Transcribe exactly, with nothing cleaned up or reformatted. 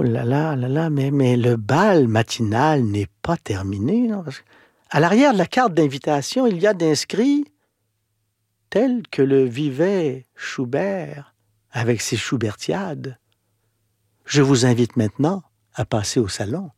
là là, là là, mais, mais le bal matinal n'est pas terminé. Non? Parce que à l'arrière de la carte d'invitation, il y a d'inscrit tel que le vivait Schubert avec ses Schubertiades. Je vous invite maintenant à passer au salon.